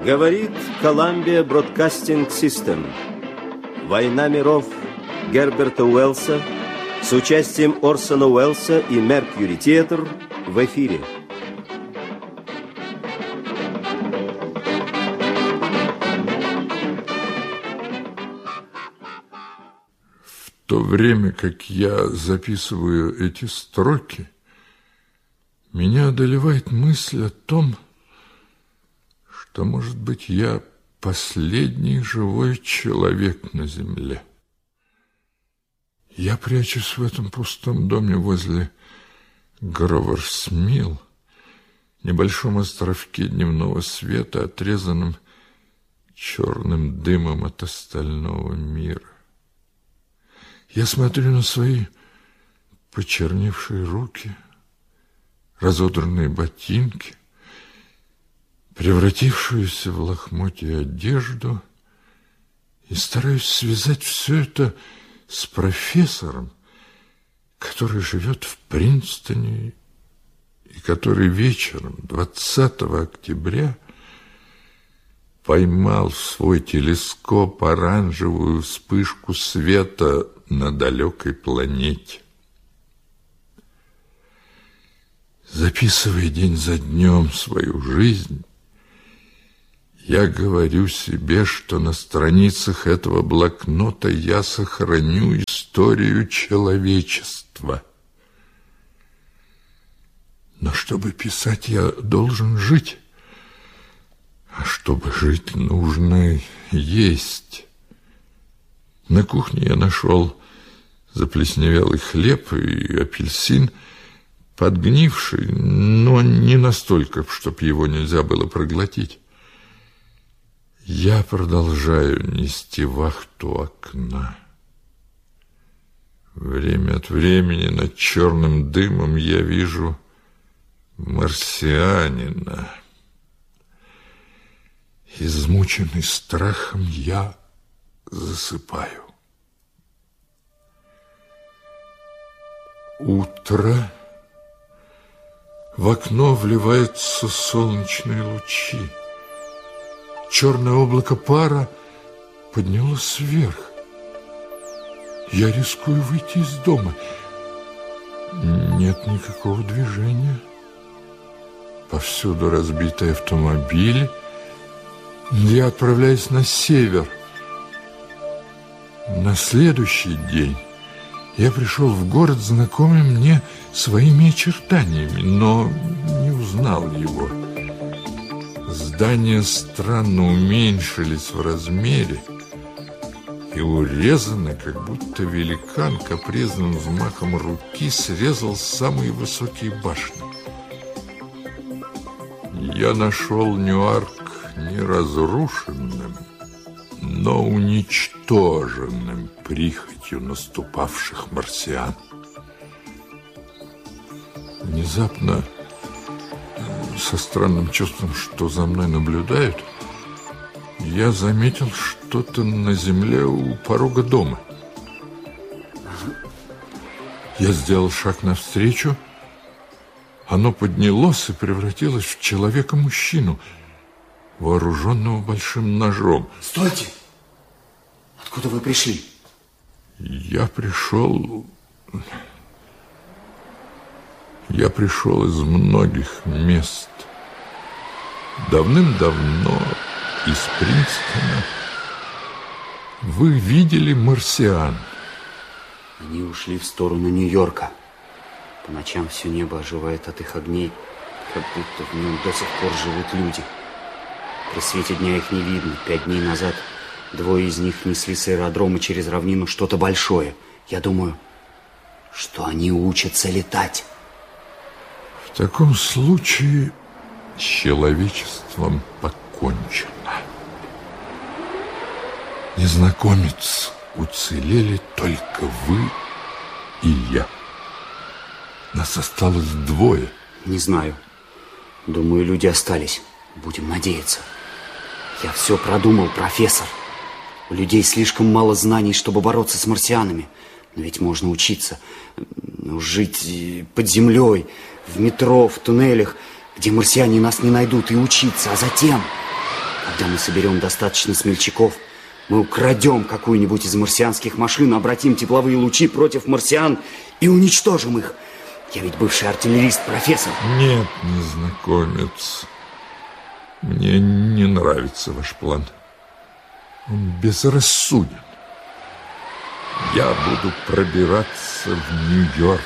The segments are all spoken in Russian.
Говорит Columbia Broadcasting System. «Война миров» Герберта Уэллса с участием Орсона Уэллса и Меркьюри Театр в эфире. В то время, как я записываю эти строки, меня одолевает мысль о том, что, может быть, я последний живой человек на земле. Я прячусь в этом пустом доме возле Гроверс-Милл, небольшом островке дневного света, отрезанном черным дымом от остального мира. Я смотрю на свои почерневшие руки, разодранные ботинки, превратившуюся в лохмотья одежду, и стараюсь связать все это с профессором, который живет в Принстоне и который вечером 20 октября поймал в свой телескоп оранжевую вспышку света на далекой планете. Записывая день за днем свою жизнь, я говорю себе, что на страницах этого блокнота я сохраню историю человечества. Но чтобы писать, я должен жить. А чтобы жить, нужно есть. На кухне я нашел заплесневелый хлеб и апельсин, подгнивший, но не настолько, чтобы его нельзя было проглотить. Я продолжаю нести вахту у окна. Время от времени над черным дымом я вижу марсианина. Измученный страхом, я засыпаю. Утро. В окно вливаются солнечные лучи. Черное облако пара поднялось вверх. Я рискую выйти из дома. Нет никакого движения. Повсюду разбитые автомобили. Я отправляюсь на север. На следующий день я пришел в город, знакомый мне своими очертаниями, но не узнал его. Здания странно уменьшились в размере и урезаны, как будто великан капризным взмахом руки срезал самые высокие башни. Я нашел Ньюарк не разрушенным, но уничтоженным прихотью наступавших марсиан. Внезапно, со странным чувством, что за мной наблюдают, я заметил что-то на земле у порога дома. Я сделал шаг навстречу. Оно поднялось и превратилось в человека-мужчину, вооруженного большим ножом. Стойте! Откуда вы пришли? Я пришел из многих мест. Давным-давно из Принстона. Вы видели марсиан? Они ушли в сторону Нью-Йорка. По ночам все небо оживает от их огней, как будто в нем до сих пор живут люди. При свете дня их не видно. 5 дней назад 2 из них несли с аэродрома через равнину что-то большое. Я думаю, что они учатся летать. В таком случае с человечеством покончено. Незнакомец, уцелели только вы и я. Нас осталось 2. Не знаю. Думаю, люди остались. Будем надеяться. Я все продумал, профессор. У людей слишком мало знаний, чтобы бороться с марсианами. Но ведь можно учиться. Жить под землей, в метро, в туннелях, где марсиане нас не найдут, и учиться. А затем Когда мы соберем достаточно смельчаков, мы украдем какую-нибудь из марсианских машин, обратим тепловые лучи против марсиан и уничтожим их. Я ведь бывший артиллерист, профессор. Нет, незнакомец, мне не нравится ваш план. Он безрассуден. Я буду пробираться в Нью-Йорк.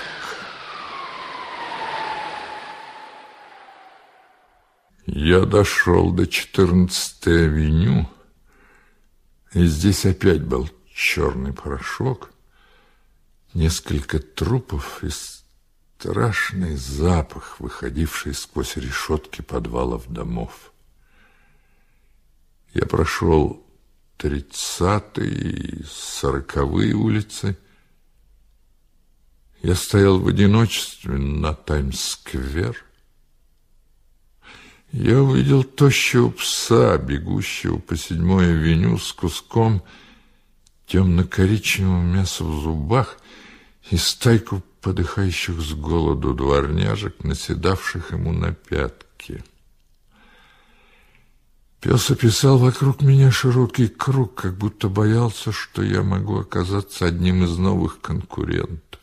Я дошел до 14-й авеню, и здесь опять был черный порошок, несколько трупов и страшный запах, выходивший сквозь решетки подвалов домов. Я прошел 30-й и 40-е улицы. Я стоял в одиночестве на Таймс-сквер. Я увидел тощего пса, бегущего по 7-й авеню с куском темно-коричневого мяса в зубах и стайку подыхающих с голоду дворняжек, наседавших ему на пятки. Пес описал вокруг меня широкий круг, как будто боялся, что я могу оказаться одним из новых конкурентов.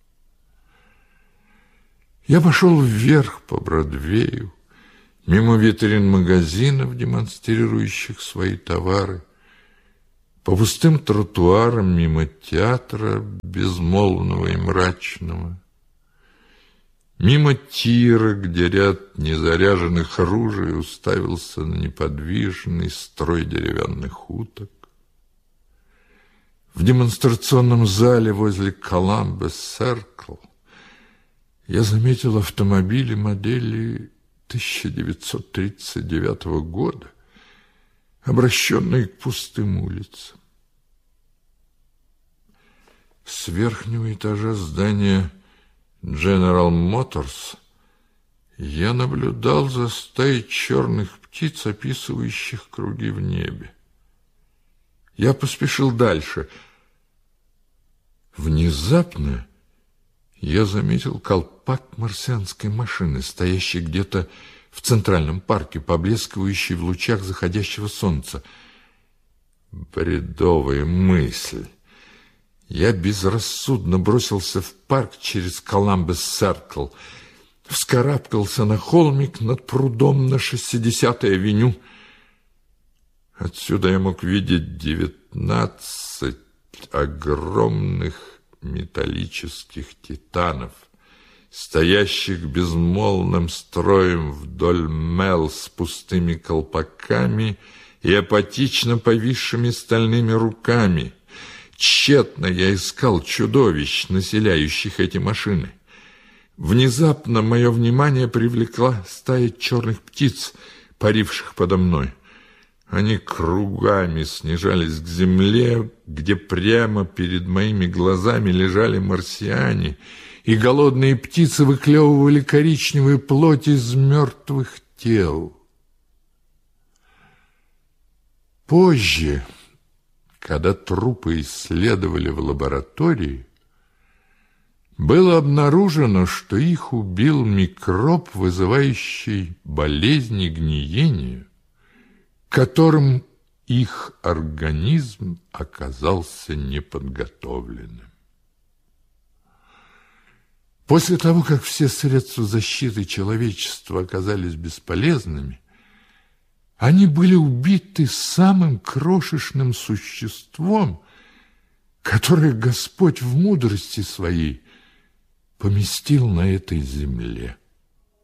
Я пошел вверх по Бродвею, мимо витрин магазинов, демонстрирующих свои товары, по пустым тротуарам, мимо театра, безмолвного и мрачного, мимо тира, где ряд незаряженных ружей уставился на неподвижный строй деревянных уток. В демонстрационном зале возле Коламбус Серкл я заметил автомобили модели 1939 года, обращенные к пустым улицам. С верхнего этажа здания General Motors я наблюдал за стаей черных птиц, описывающих круги в небе. Я поспешил дальше. Внезапно я заметил колпак марсианской машины, стоящей где-то в Центральном парке, поблескивающей в лучах заходящего солнца. Бредовая мысль. Я безрассудно бросился в парк через Коламбус Серкл, вскарабкался на холмик над прудом на 60-й авеню. Отсюда я мог видеть 19 огромных металлических титанов, стоящих безмолвным строем вдоль мел с пустыми колпаками и апатично повисшими стальными руками. Тщетно я искал чудовищ, населяющих эти машины. Внезапно мое внимание привлекла стая черных птиц, паривших подо мной. Они кругами снижались к земле, где прямо перед моими глазами лежали марсиане, и голодные птицы выклевывали коричневую плоть из мертвых тел. Позже, когда трупы исследовали в лаборатории, было обнаружено, что их убил микроб, вызывающий болезни гниения, которым их организм оказался неподготовленным. После того, как все средства защиты человечества оказались бесполезными, они были убиты самым крошечным существом, которое Господь в мудрости своей поместил на этой земле.